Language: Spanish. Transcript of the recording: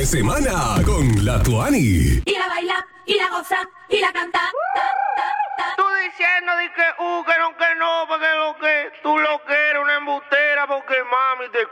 semana con la Tuani. Y la baila, y la goza, y la canta. Tú diciendo de que no, porque lo que tú lo que eres una embustera, porque mami te